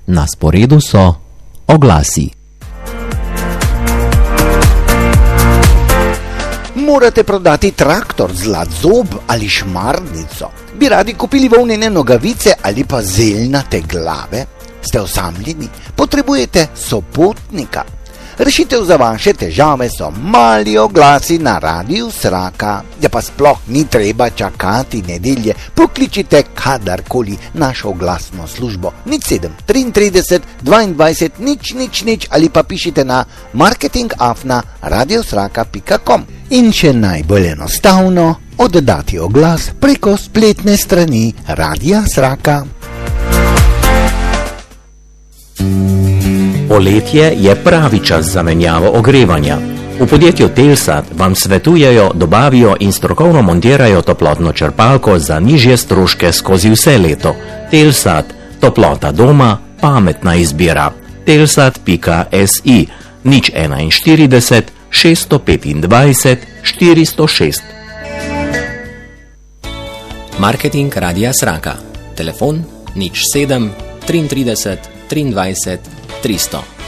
Na sporedu so oglasi. Morate prodati traktor, zlat zob ali šmarnico? Bi radi kupili volnene nogavice ali pa zeljnate glave? Ste osamljeni? Potrebujete sopotnika? Rešitev za vaše težave so mali oglasi na Radiu Sraka. Ja pa sploh ni treba čakati nedelje. Pokličite kadarkoli našo oglasno službo 07 33 22 000 ali pa pišite na marketing@radiosraka.com. In še najbolj enostavno, oddati oglas preko spletne strani Radia Sraka. Poletje je pravi čas za menjavo ogrevanja. V podjetju Telsat vam svetujejo, dobavijo in strokovno montirajo toplotno črpalko za nižje stroške skozi vse leto. Telsat, toplota doma, pametna izbira. Telsat.si 041 625 406. Marketing Radia Sraka. Telefon 07 33 23 300.